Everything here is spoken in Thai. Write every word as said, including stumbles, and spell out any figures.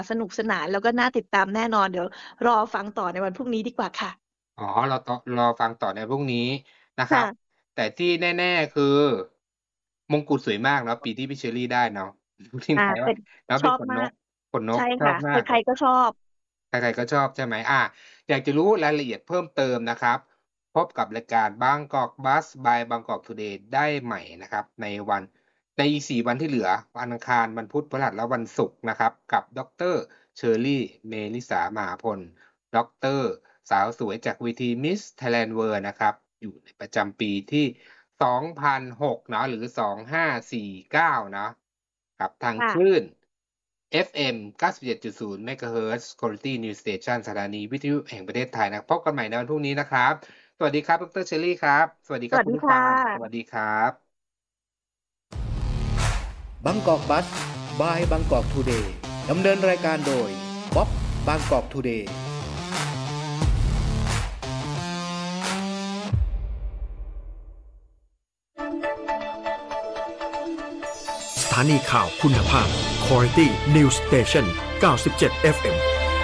สนุกสนานแล้วก็น่าติดตามแน่นอน เดี๋ยวรอฟังต่อในวันพรุ่งนี้ดีกว่าค่ะอ๋อ รอตอ รอฟังต่อในพรุ่งนี้นะคคร่ับะแต่ที่แน่ ๆ คือ มงกุฎสวยมากเนาะ ปีที่พี่เชอร์รี่ได้เนาะ ทิ้งอาท้ายเวป่า็นแล้วชอบมเป็นขนนากก ขนนใชก่คชอ่ะบมใากคร ๆ ก็ชอบใคร ๆ ก็ชอบใช่ไหม? อา อยากจะรู้รายละเอียดเพิ่มเติมนะครับ พบกับรายการ Bangkok Buzz by Bangkok Today ได้ใหม่นะครับ ในวัน ในอีก สี่ วันที่เหลือ วันอังคาร วันพุธ พฤหัส และวันศุกร์นะครับ กับ ดร. เชอร์รี่ เมริสา มหาพล ดอกเตอร์ สาวสวยจากเวที Miss Thailand World นะครับ อยู่ในประจำปีที่ สองพันหก เนาะ หรือ สองห้าสี่เก้า เนาะ กับทางค่คะลื่น เอฟ เอ็ม เก้าสิบเจ็ดจุดศูนย์ เมกะเฮิรตซ์ Quality News Station สถานีวิทยุแห่งประเทศไทยนะ พบกันใหม่ในวันพรุ่งนี้นะครับ สวัสดีครับ ดร. เชอร์รี่ครับ สวัสดีคสวัสดรับคุณีคผู้ฟ่ัง สะวัสดีครับ Bangkok Buzz by Bangkok Today ดำเนินรายการโดย บ๊อบ Bangkok Today สถานีข่าวคุณภาพ Quality News Station เก้าสิบเจ็ด เอฟ เอ็ม